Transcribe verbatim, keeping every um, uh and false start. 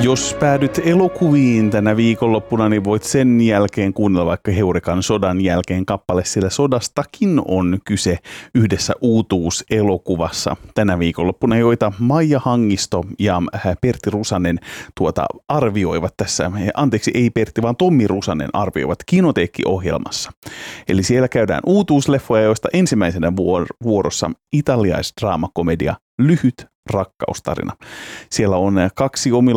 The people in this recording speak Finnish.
Jos päädyt elokuviin tänä viikonloppuna, niin voit sen jälkeen kuunnella vaikka Heurikan sodan jälkeen kappale, sillä sodastakin on kyse yhdessä uutuuselokuvassa tänä viikonloppuna, joita Maija Hangisto ja Pertti Rusanen tuota arvioivat tässä, anteeksi ei Pertti, vaan Tommi Rusanen arvioivat Kinoteekki-ohjelmassa. Eli siellä käydään uutuusleffoja, joista ensimmäisenä vuorossa italiais-draamakomedia Lyhyt rakkaustarina. Siellä on kaksi omilla